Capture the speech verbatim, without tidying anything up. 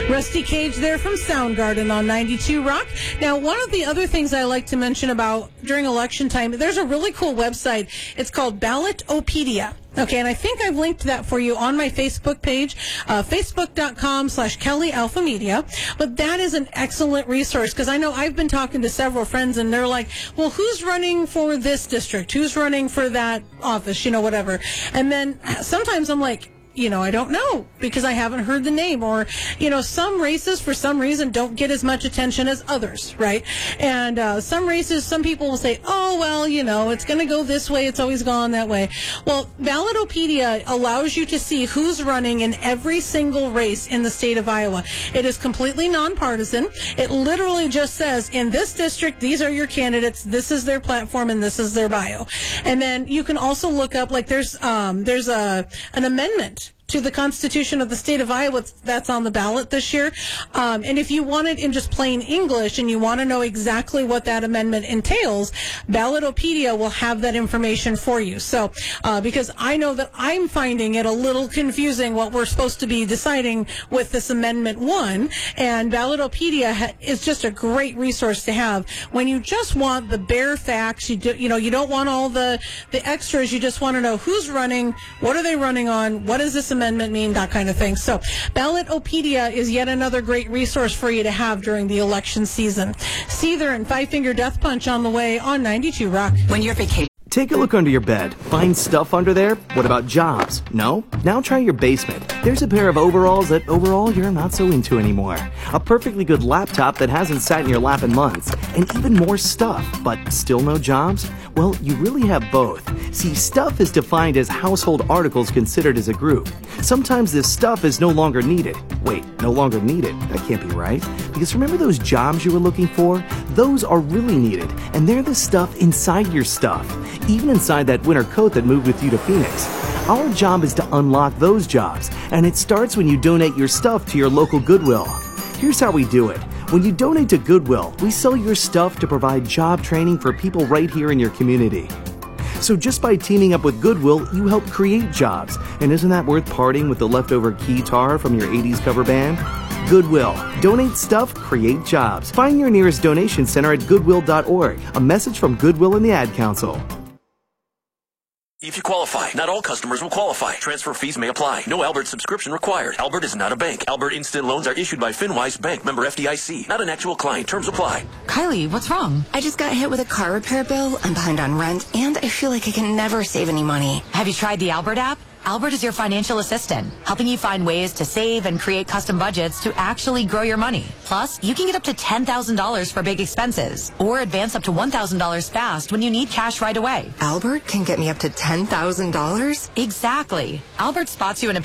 Rusty Cage there from Soundgarden on ninety-two Rock. Now, one of the other things I like to mention about during election time, there's a really cool website. It's called Ballotopedia. Okay, and I think I've linked that for you on my Facebook page, uh, facebook.com slash Kelly Alpha Media. But that is an excellent resource because I know I've been talking to several friends and they're like, well, who's running for this district? Who's running for that office? You know, whatever. And then sometimes I'm like, you know, I don't know because I haven't heard the name, or, you know, some races for some reason don't get as much attention as others, right? And uh, some races, some people will say, oh, well, you know, it's going to go this way. It's always gone that way. Well, Ballotopedia allows you to see who's running in every single race in the state of Iowa. It is completely nonpartisan. It literally just says, in this district, these are your candidates, this is their platform, and this is their bio. And then you can also look up, like, there's um, there's a an amendment to the Constitution of the state of Iowa that's on the ballot this year. Um, and if you want it in just plain English and you want to know exactly what that amendment entails, Ballotopedia will have that information for you. So, uh, because I know that I'm finding it a little confusing what we're supposed to be deciding with this Amendment one, and Ballotopedia ha- is just a great resource to have when you just want the bare facts. You do, you know, you don't want all the, the extras. You just want to know who's running, what are they running on, what is this amendment mean, that kind of thing. So Ballotopedia is yet another great resource for you to have during the election season. Seether and Five Finger Death Punch on the way on ninety-two Rock. When you're vacationing. Take a look under your bed. Find stuff under there? What about jobs? No? Now try your basement. There's a pair of overalls that overall you're not so into anymore. A perfectly good laptop that hasn't sat in your lap in months. And even more stuff, but still no jobs? Well, you really have both. See, stuff is defined as household articles considered as a group. Sometimes this stuff is no longer needed. Wait, no longer needed? That can't be right. Because remember those jobs you were looking for? Those are really needed, and they're the stuff inside your stuff. Even inside that winter coat that moved with you to Phoenix. Our job is to unlock those jobs, and it starts when you donate your stuff to your local Goodwill. Here's how we do it. When you donate to Goodwill, we sell your stuff to provide job training for people right here in your community. So just by teaming up with Goodwill, you help create jobs. And isn't that worth parting with the leftover keytar from your eighties cover band? Goodwill. Donate stuff, create jobs. Find your nearest donation center at goodwill dot org. A message from Goodwill and the Ad Council. If you qualify, not all customers will qualify. Transfer fees may apply. No Albert subscription required. Albert is not a bank. Albert Instant Loans are issued by FinWise Bank, member F D I C. Not an actual client. Terms apply. Kylie, what's wrong? I just got hit with a car repair bill. I'm behind on rent, and I feel like I can never save any money. Have you tried the Albert app? Albert is your financial assistant, helping you find ways to save and create custom budgets to actually grow your money. Plus, you can get up to ten thousand dollars for big expenses, or advance up to one thousand dollars fast when you need cash right away. Albert can get me up to ten thousand dollars? Exactly. Albert spots you in a